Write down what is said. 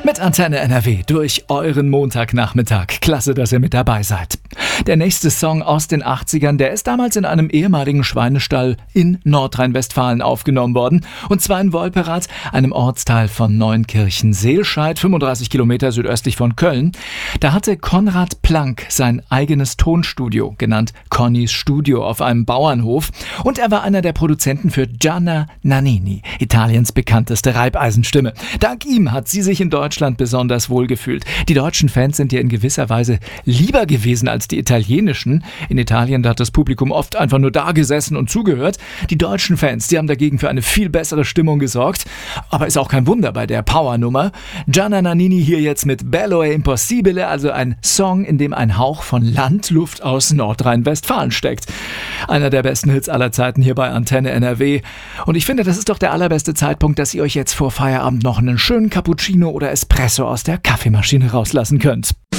Mit Antenne NRW durch euren Montagnachmittag. Klasse, dass ihr mit dabei seid. Der nächste Song aus den 80ern, der ist damals in einem ehemaligen Schweinestall in Nordrhein-Westfalen aufgenommen worden. Und zwar in Wolperath, einem Ortsteil von Neunkirchen-Seelscheid, 35 Kilometer südöstlich von Köln. Da hatte Konrad Plank sein eigenes Tonstudio, genannt Connys Studio, auf einem Bauernhof. Und er war einer der Produzenten für Gianna Nannini, Italiens bekannteste Reibeisenstimme. Dank ihm hat sie sich in Deutschland besonders wohlgefühlt. Die deutschen Fans sind ihr in gewisser Weise lieber gewesen als die italienischen. In Italien da hat das Publikum oft einfach nur da gesessen und zugehört. Die deutschen Fans, die haben dagegen für eine viel bessere Stimmung gesorgt. Aber ist auch kein Wunder bei der Powernummer. Gianna Nannini hier jetzt mit Bello e Impossibile, also ein Song, in dem ein Hauch von Landluft aus Nordrhein-Westfalen steckt. Einer der besten Hits aller Zeiten hier bei Antenne NRW. Und ich finde, das ist doch der allerbeste Zeitpunkt, dass ihr euch jetzt vor Feierabend noch einen schönen Cappuccino oder Espresso aus der Kaffeemaschine rauslassen könnt.